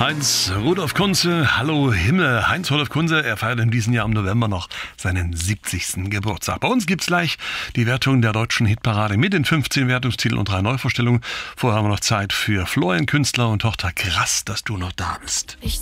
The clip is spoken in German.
Heinz Rudolf Kunze, hallo Himmel. Heinz Rudolf Kunze, er feiert in diesem Jahr im November noch seinen 70. Geburtstag. Bei uns gibt's gleich die Wertung der deutschen Hitparade mit den 15 Wertungstiteln und 3 Neuvorstellungen. Vorher haben wir noch Zeit für Florian Künstler und Tochter. Krass, dass du noch da bist.